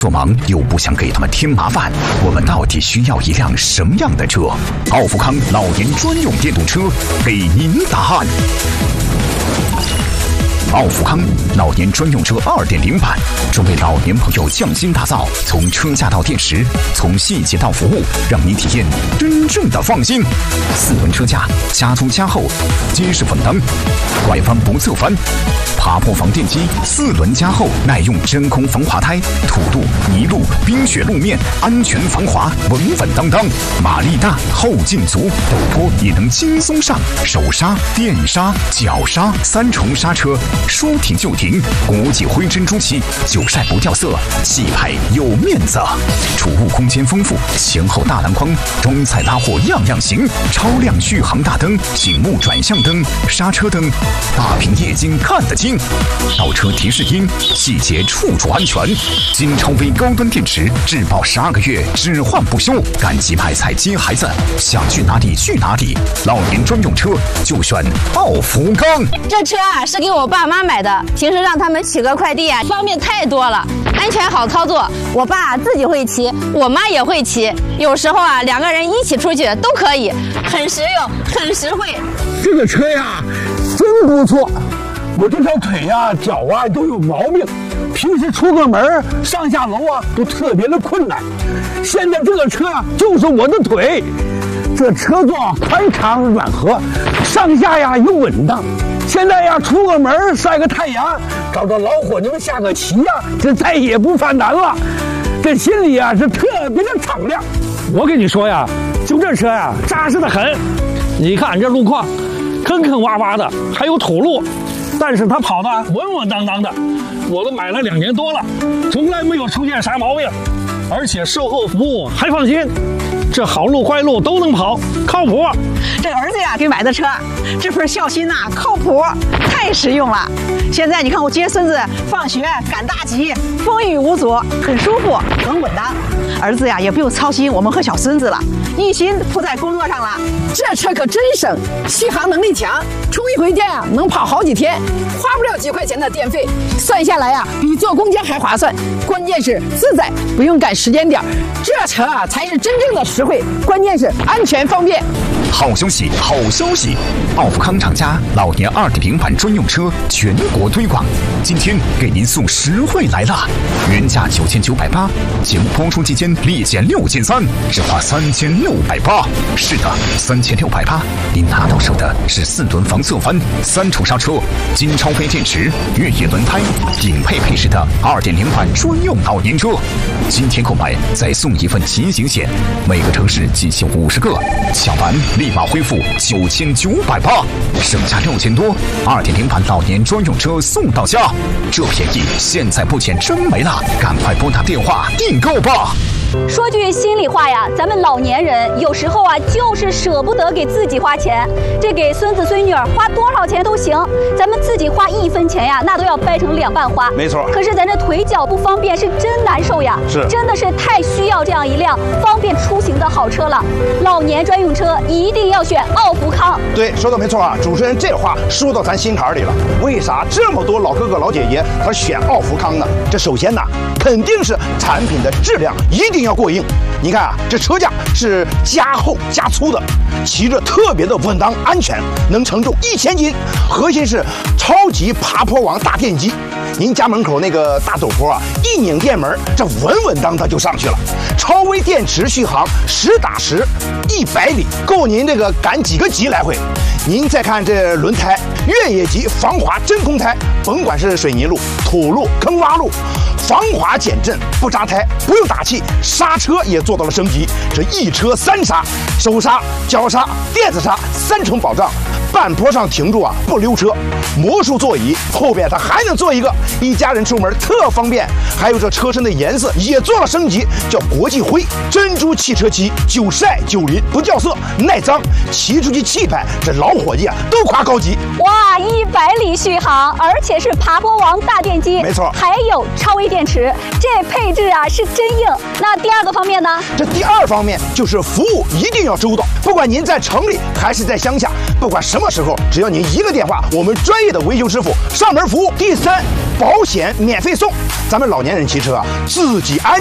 做忙又不想给他们添麻烦，我们到底需要一辆什么样的车？奥福康老年专用电动车，给您答案。奥福康老年专用车2.0版，专为老年朋友匠心打造，从车架到电池，从细节到服务，让您体验真正的放心。4轮车架，加粗加厚，结实稳当，拐弯不侧翻，爬坡防电机，4轮加厚，耐用真空防滑胎，土路、泥路、冰雪路面安全防滑，稳稳当当，马力大，后劲足，陡坡也能轻松上，手刹、电刹、脚刹3重刹车。说停就停，国际灰珍珠漆，久晒不掉色，气派有面子。储物空间丰富，前后大篮筐，装载拉货样样行。超亮续航大灯，醒目转向灯，刹车灯，大屏液晶看得清。倒车提示音，细节处处安全。金超微高端电池，质保12个月，只换不休。赶集买菜接孩子，想去哪里去哪里。老年专用车就选奥福康。 这车啊是给我爸妈买的，平时让他们取个快递啊，方便太多了，安全好操作。我爸自己会骑，我妈也会骑，有时候啊2个人一起出去都可以，很实用，很实惠。 这个车呀，真不错。我这条腿呀、脚啊都有毛病，平时出个门上下楼啊都特别的困难。现在这个车啊，就是我的腿。这车座宽敞软和，上下呀又稳当。现在呀，出个门晒个太阳，找着老伙计们下个棋呀，这再也不犯难了。这心里啊是特别的敞亮。我跟你说呀，就这车呀，扎实的很。你看这路况，坑坑洼洼的，还有土路，但是它跑得稳稳当当的。我都买了2年多了，从来没有出现啥毛病，而且售后服务还放心。这好路坏路都能跑，靠谱。 这儿子呀给买的车，这份孝心呐，靠谱，太实用了。现在你看我接孙子放学赶大集，风雨无阻，很舒服，很稳当。儿子呀也不用操心我们和小孙子了，一心扑在工作上了。 这车可真省，续航能力强，充一回电啊能跑好几天，花不了几块钱的电费，算下来呀比坐公交还划算。关键是自在，不用赶时间点，这车啊才是真正的实惠，关键是安全方便。 好消息，好消息！奥福康厂家老年2.0版专用车全国推广，今天给您送实惠来了，原价9980，节目播出期间立减6减3，只花3680。是的，3680，您拿到手的是4轮防侧翻、3重刹车、金超飞电池、越野轮胎，顶配配置的2.0版专用老年车。今天购买再送一份骑行险，每个城市进行50个，抢完立马恢复9980，省下6000多。2.0版老年专用车送到家，这便宜现在不捡真没了，赶快拨打电话订购吧。 说句心里话呀，咱们老年人有时候啊，就是舍不得给自己花钱，这给孙子孙女儿花多少钱都行，咱们自己花1分钱呀，那都要掰成2半花。 没错。 可是咱这腿脚不方便，是真难受呀。 是， 真的是太需要这样一辆方便出行的好车了。老年专用车一定要选奥福康。 对，说的没错啊，主持人这话说到咱心坎里了。为啥这么多老哥哥老姐姐他选奥福康呢？这首先呢，肯定是产品的质量一定要过硬。你看啊，这车架是加厚加粗的，骑着特别的稳当安全，能承重1000斤。核心是超级爬坡王大电机，您家门口那个大陡坡啊，一拧电门，这稳稳当当就上去了。超微电池续航10打10，100里，够您这个赶几个集来回。您再看这轮胎，越野级防滑真空胎，甭管是水泥路、土路、坑洼路，防滑减震不扎胎，不用打气，刹车也做到了升级，这一车3刹，手刹、脚刹、电子刹3重保障，半坡上停住啊不溜车，魔术座椅后边它还能坐一个，一家人出门特方便。还有这车身的颜色也做了升级，叫国际灰，珍珠汽车漆，久晒久淋不掉色，耐脏，骑出去气派，这老伙计啊都夸高级。 哇，100里续航，而且是爬坡王大电机， 没错， 还有超微电池， 这配置啊是真硬。那第二个方面呢？ 这第二方面就是服务一定要周到，不管您在城里还是在乡下，不管什么时候，只要您一个电话，我们专业的维修师傅上门服务。第三，保险免费送。咱们老年人骑车啊，自己安